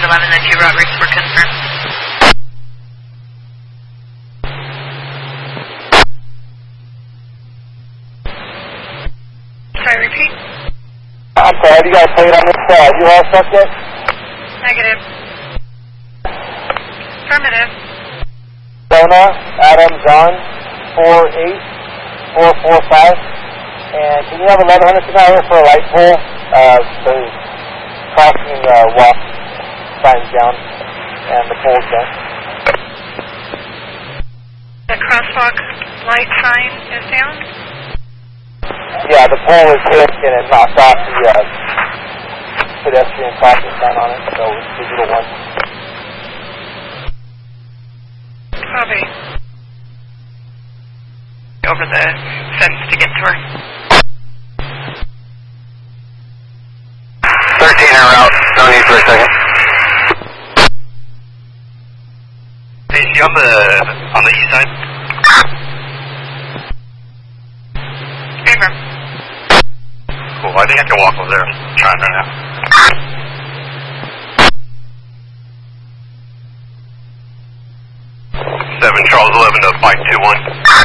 Unit 11, the 2 robberies were confirmed. Sorry, repeat. I'm sorry, have you guys played on this U-Haul truck yet? Negative. Affirmative. Dona, Adam, John, 48445. And can you have 1100 tonight here for a light pole? The crossing walk signs down and the pole's done. The crosswalk light sign is down? Yeah, the pole is hit and it knocked off the pedestrian crossing sign on it, so it's digital one. Copy. Over the fence to get to her. 13 en route, no need for a second. Hey, you on the east side? Affirm. Cool, I think I can walk over there. I'm trying right now. 7 Charles 11 to Mike 2-1.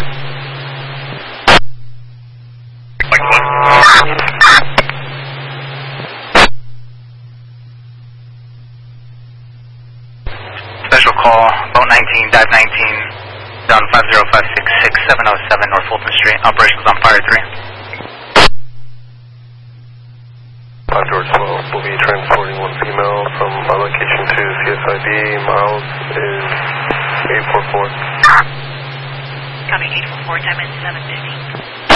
Mike 1. Special call, boat 19, dive 19, down 50566 North Fulton Street. Operations on fire 3. 5 George 12, we'll be transporting one female from our location to CSID. Miles is 844. Copy 844, time is 7:50.